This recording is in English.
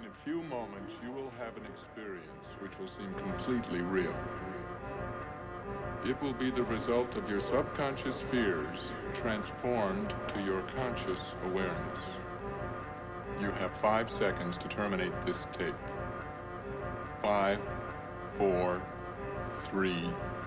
a few moments, you will have an experience which will seem completely real. It will be the result of your subconscious fears transformed to your conscious awareness. You have 5 seconds to terminate this tape. 5, 4, 3,